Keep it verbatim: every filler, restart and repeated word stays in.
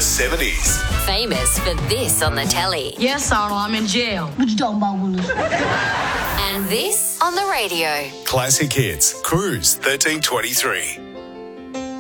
seventies. Famous for this on the telly. Yes, Arnold, I'm in jail. What you talking about, Willis? And this on the radio. Classic Hits. Cruise thirteen twenty-three.